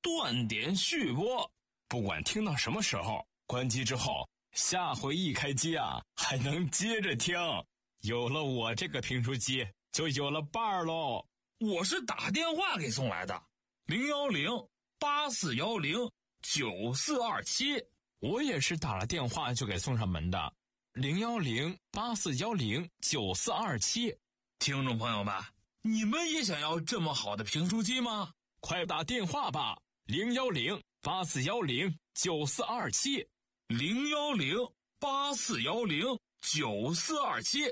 断点续播，不管听到什么时候，关机之后，下回一开机啊，还能接着听。有了我这个评书机，就有了伴儿喽。 我是打电话给送来的，010-8410-9427。 我也是打了电话就给送上门的，010-8410-9427。 听众朋友们，你们也想要这么好的评书机吗？ 快打电话吧，010-8410-9427。 010-8410-9427。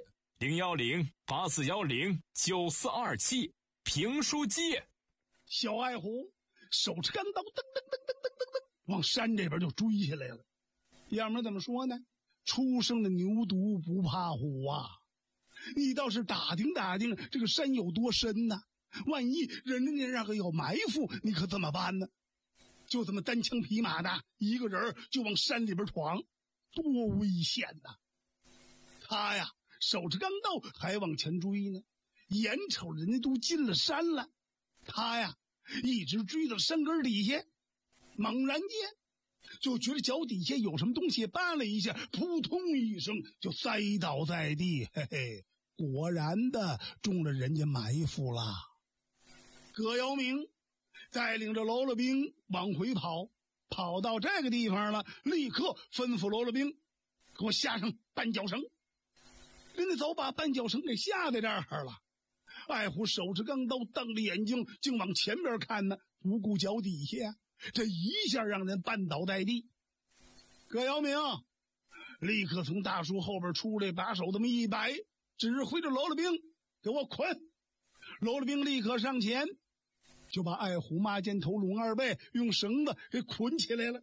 010-8410-9427。评书机。 小爱虎手持钢刀，噔噔噔噔噔噔噔，往山这边就追下来了。要么怎么说呢？初生的牛犊不怕虎啊！你倒是打听打听，这个山有多深呢？万一人家那个有埋伏，你可怎么办呢？就这么单枪匹马的一个人就往山里边闯，多危险呐！他呀，手持钢刀还往前追呢，眼瞅人家都进了山了，他呀一直追到山根底下，猛然间就觉得脚底下有什么东西绊了一下，扑通一声就栽倒在地。嘿嘿，果然的中了人家埋伏了。葛耀明带领着喽啰兵往回跑，跑到这个地方了，立刻吩咐喽啰兵给我下上绊脚绳。人家早把绊脚绳给下在这儿了。爱虎手持钢刀，瞪着眼睛竟往前边看呢，不顾脚底下，这一下让人绊倒在地。葛耀明立刻从大树后边出来，把手这么一摆，指挥着喽啰兵给我捆。喽啰兵立刻上前，就把爱虎、马肩头、龙二背用绳子给捆起来了。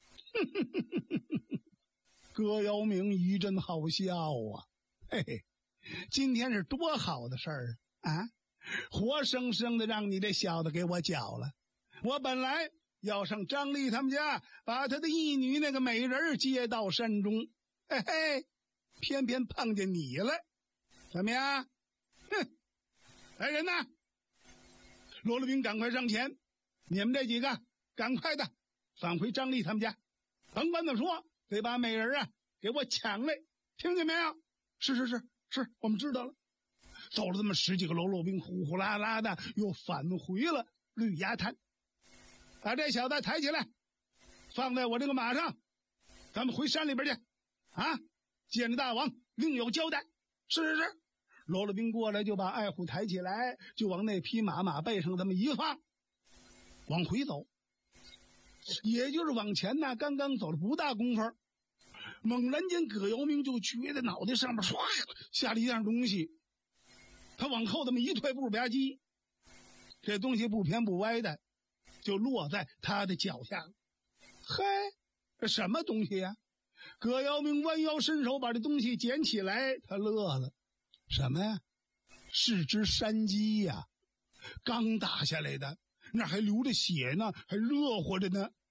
葛耀明一阵好笑啊，嘿嘿，今天是多好的事儿啊！活生生的让你这小子给我搅了。我本来要上张丽他们家，把他的义女那个美人接到山中，嘿嘿，偏偏碰见你了，怎么样？哼！来人呐！罗罗兵赶快上前，你们这几个赶快的返回张丽他们家，甭管怎么说，得把美人啊给我抢来，听见没有？是，我们知道了。走了这么10几个喽啰兵，呼呼啦啦的又返回了绿崖滩。把这小子抬起来，放在我这个马上，咱们回山里边去啊！见着大王另有交代。是。喽啰兵过来就把爱虎抬起来，就往那匹马背上这么一放，往回走。也就是往前呢，刚刚走了不大功夫，猛然间葛耀明就觉得脑袋上面唰下了一样东西，他往后这么一退步吧唧，这东西不偏不歪的就落在他的脚下了。嘿，这什么东西呀？葛耀明弯腰伸手把这东西捡起来，他乐了。什么呀？是只山鸡呀，刚打下来的，那还流着血呢，还热乎着呢。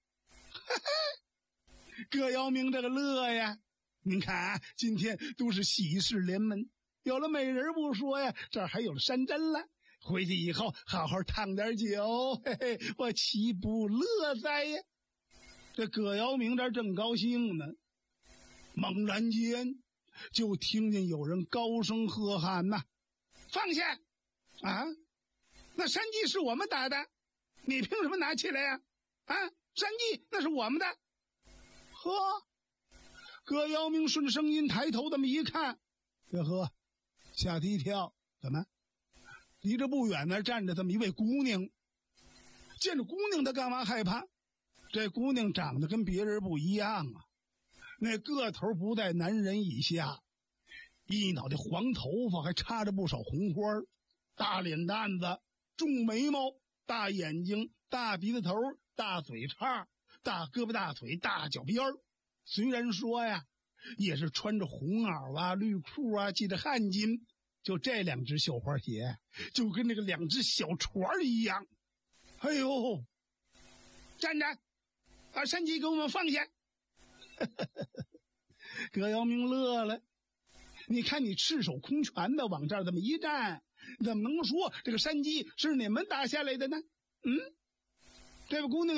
葛耀明这个乐呀，您看啊，今天都是喜事临门，有了美人不说呀，这儿还有了山珍了。回去以后好好烫点酒，嘿嘿，我岂不乐哉呀？这葛耀明这正高兴呢，猛然间就听见有人高声喝喊呐：“放下！啊，那山鸡是我们打的，你凭什么拿起来呀？啊，山鸡那是我们的。”呵，葛耀明顺着声音抬头这么一看，呵，吓他一跳。怎么？离这不远呢，站着这么一位姑娘。见着姑娘，他干嘛害怕？这姑娘长得跟别人不一样啊，那个头不在男人以下，一脑袋黄头发，还插着不少红花，大脸蛋子，重眉毛，大眼睛，大鼻子头，大嘴叉，大胳膊大腿，大脚边儿。虽然说呀，也是穿着红袄啊、绿裤啊，系着汗巾，就这2只绣花鞋，就跟那个2只小船一样。哎呦，站着，把山鸡给我们放下。葛耀明乐了，你看你赤手空拳的往这儿这么一站，怎么能说这个山鸡是你们打下来的呢？这位姑娘